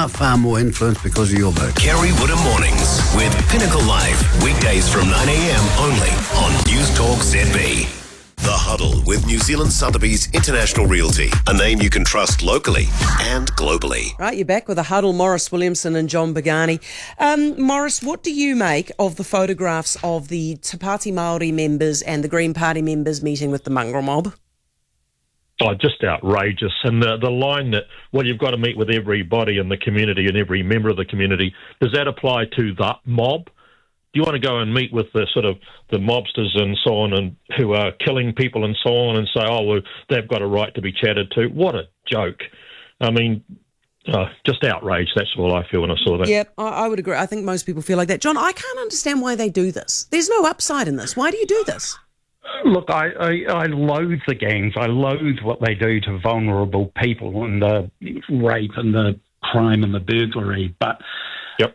far more influence because of your vote. Kerry Woodham Mornings with Pinnacle Live. Weekdays from 9 a.m. only on News Talk ZB. The Huddle with New Zealand Sotheby's International Realty. A name you can trust locally and globally. Right, you're back with The Huddle, Maurice Williamson and John Bagani. Maurice, what do you make of the photographs of the Te Pāti Māori members and the Green Party members meeting with the mongrel mob? Oh, just outrageous. And the line that, well, you've got to meet with everybody in the community and every member of the community, does that apply to the mob? Do you want to go and meet with the sort of the mobsters and so on, and who are killing people and so on, and say, oh, well, they've got a right to be chatted to? What a joke. I mean, just outrage. That's all I feel when I saw that. Yeah, I would agree. I think most people feel like that. John, I can't understand why they do this. There's no upside in this. Why do you do this? Look, I loathe the gangs. I loathe what they do to vulnerable people and the rape and the crime and the burglary. But yep.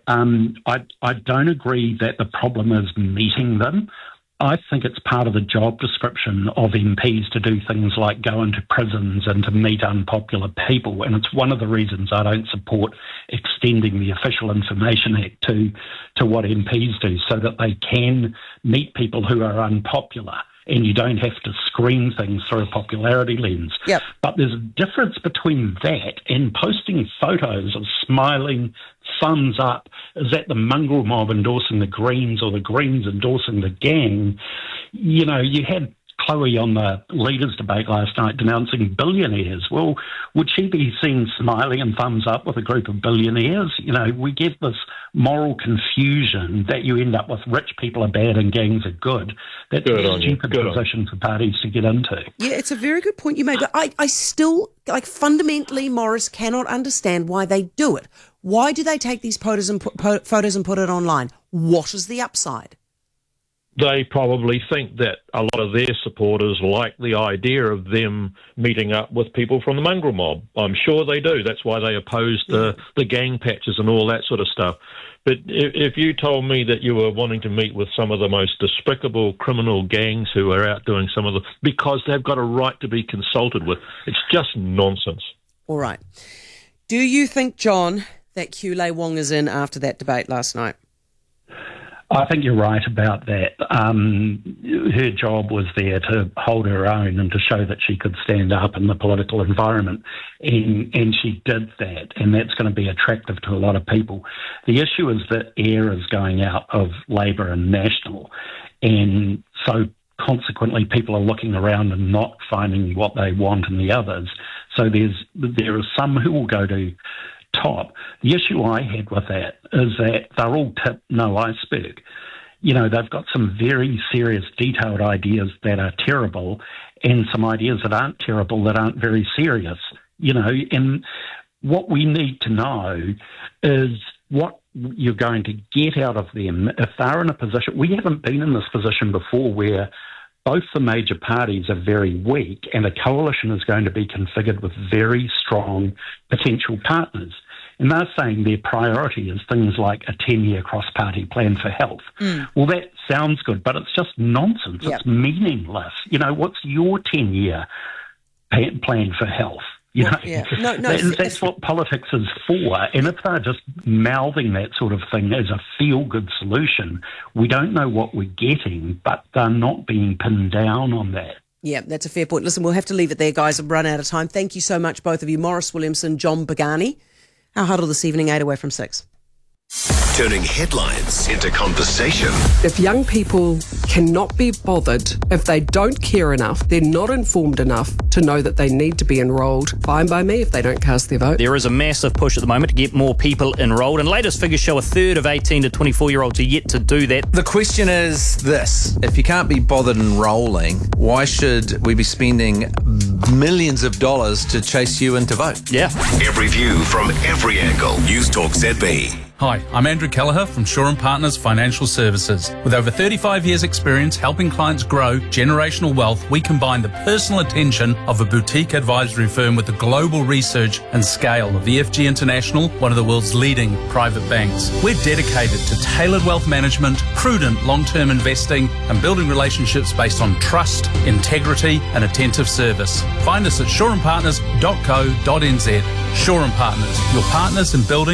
I don't agree that the problem is meeting them. I think it's part of the job description of MPs to do things like go into prisons and to meet unpopular people. And it's one of the reasons I don't support extending the Official Information Act to what MPs do, so that they can meet people who are unpopular. And you don't have to screen things through a popularity lens. Yep. But there's a difference between that and posting photos of smiling thumbs up. Is that the mongrel mob endorsing the Greens or the Greens endorsing the gang? You know, you had Chloe on the Leaders debate last night denouncing billionaires. Well, would she be seen smiling and thumbs up with a group of billionaires? You know, we get this moral confusion that you end up with rich people are bad and gangs are good. That's a stupid position for parties to get into. Yeah, it's a very good point you made. But I still, fundamentally, Maurice, cannot understand why they do it. Why do they take these photos and put it online? What is the upside? They probably think that a lot of their supporters like the idea of them meeting up with people from the mongrel mob. I'm sure they do. That's why they oppose the gang patches and all that sort of stuff. But if you told me that you were wanting to meet with some of the most despicable criminal gangs who are out doing some of the... because they've got a right to be consulted with, it's just nonsense. All right. Do you think, John, that Kulei Wong is in after that debate last night? I think you're right about that. Her job was there to hold her own and to show that she could stand up in the political environment, and she did that, and that's going to be attractive to a lot of people. The issue is that air is going out of Labour and National, and so consequently people are looking around and not finding what they want in the others. So there are some who will go to top. The issue I had with that is that they're all tip, no iceberg. You know, they've got some very serious, detailed ideas that are terrible and some ideas that aren't terrible that aren't very serious. You know, and what we need to know is what you're going to get out of them if they're in a position. We haven't been in this position before where both the major parties are very weak and a coalition is going to be configured with very strong potential partners. And they're saying their priority is things like a 10-year cross-party plan for health. Well, that sounds good, but it's just nonsense. Yep. It's meaningless. You know, what's your 10-year plan for health? You know, that's what politics is for. And if they're just mouthing that sort of thing as a feel-good solution, we don't know what we're getting, but they're not being pinned down on that. Yeah, that's a fair point. Listen, we'll have to leave it there, guys. I've run out of time. Thank you so much, both of you. Maurice Williamson, John Bagani. Our Huddle this evening, 8 away from 6. Turning headlines into conversation. If young people cannot be bothered, if they don't care enough, they're not informed enough to know that they need to be enrolled, fine by me if they don't cast their vote. There is a massive push at the moment to get more people enrolled, and latest figures show a third of 18 to 24-year-olds are yet to do that. The question is this: if you can't be bothered enrolling, why should we be spending millions of dollars to chase you in to vote? Yeah. Every view from every angle. News Talk ZB. Hi, I'm Andrew Kelleher from Shaw & Partners Financial Services. With over 35 years' experience helping clients grow generational wealth, we combine the personal attention of a boutique advisory firm with the global research and scale of EFG International, one of the world's leading private banks. We're dedicated to tailored wealth management, prudent long-term investing, and building relationships based on trust, integrity, and attentive service. Find us at shawandpartners.co.nz. Shaw & Partners, your partners in building